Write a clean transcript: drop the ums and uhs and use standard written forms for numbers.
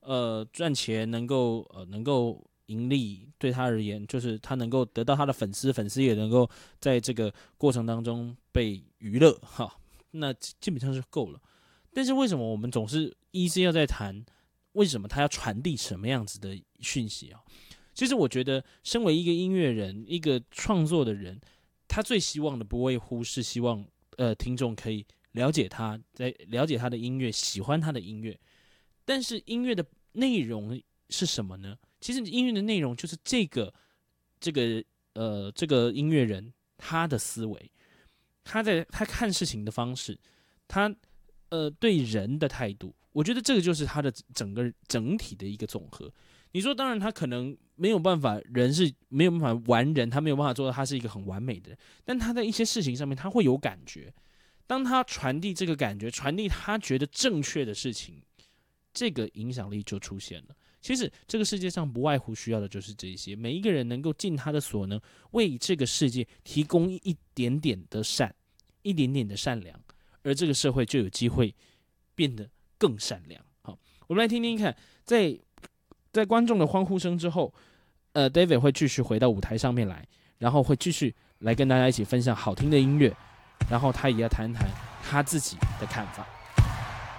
赚钱，能够盈利，对他而言，就是他能够得到他的粉丝，粉丝也能够在这个过程当中被娱乐，哈，那基本上是够了。但是为什么我们总是要在谈为什么他要传递什么样子的讯息啊？其实我觉得，身为一个音乐人，一个创作的人，他最希望的不外乎是希望听众可以了解他，在了解他的音乐，喜欢他的音乐。但是音乐的内容是什么呢？其实音乐的内容就是这个音乐人他的思维，他看事情的方式，他对人的态度，我觉得这个就是他的整体的一个总和。你说，当然他可能没有办法，人是没有办法完人，他没有办法做到他是一个很完美的人，但他在一些事情上面他会有感觉。当他传递这个感觉，传递他觉得正确的事情，这个影响力就出现了。其实这个世界上不外乎需要的就是这些，每一个人能够尽他的所能，为这个世界提供一点点的善，一点点的善良，而这个社会就有机会变得更善良。好，我们来听听看，在观众的欢呼声之后，David 会继续回到舞台上面来，然后会继续来跟大家一起分享好听的音乐，然后他也要谈谈他自己的看法。